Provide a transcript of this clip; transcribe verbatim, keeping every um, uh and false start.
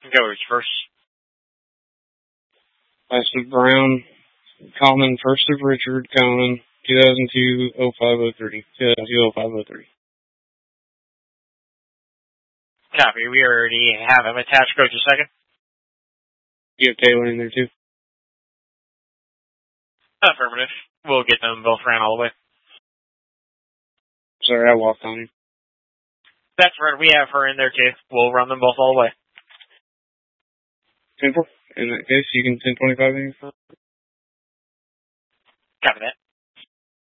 Go with first. Last of Brown, Common, first of Richard, Common, two thousand two oh five oh three. two thousand two oh five oh three. Copy. We already have him attached. Go to second. You have Taylor in there too? Affirmative. We'll get them both ran all the way. Sorry, I walked on you. That's right. We have her in there too. We'll run them both all the way. ten four. In that case, you can ten twenty-five in. Copy that.